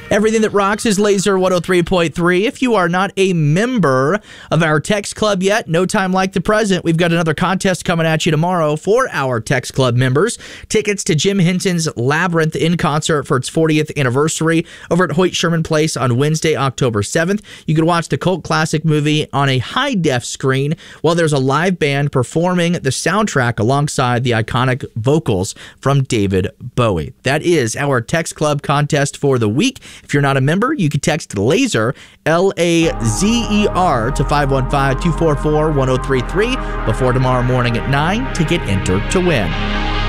Everything that rocks is Laser 103.3. If you are not a member of our text club yet, no time like the present. We've got another contest coming at you tomorrow for our text club members. Tickets to Jim Henson's Labyrinth in concert for its 40th anniversary over at Hoyt Sherman Place on Wednesday, October 7th. You can watch the cult classic movie on a high-def screen while there's a live band performing the soundtrack alongside the iconic vocals from David Bowie. That is our text club contest for the week. If you're not a member, you can text LAZER, L-A-Z-E-R, to 515-244-1033 before tomorrow morning at 9 to get entered to win.